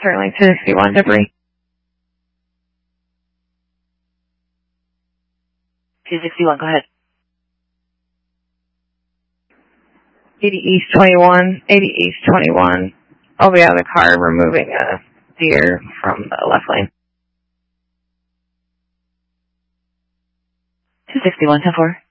Certainly 261 debris. 261, go ahead. 80 East 21, 80 East 21. I'll be out of the car removing a deer from the left lane. 261, 10-4.